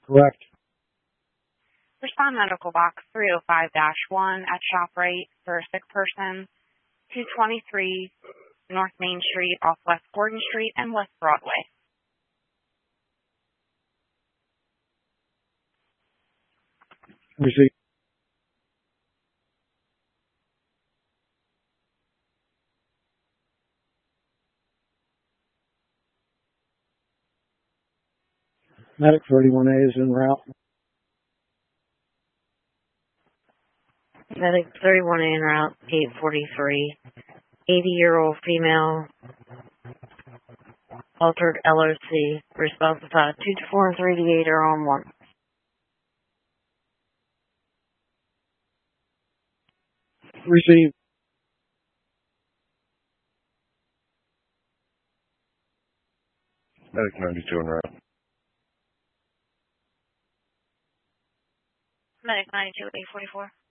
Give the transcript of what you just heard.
Correct. Respond medical box 305-1 at ShopRite for a sick person, 223 North Main Street off West Gordon Street and West Broadway. Receive. Medic 31A is en route. Medic 31A en route, 843. 80-year-old female, altered LOC, responsive 224 and 388 are on 1. Receive. Medic 92 en route. Medic 92, 844.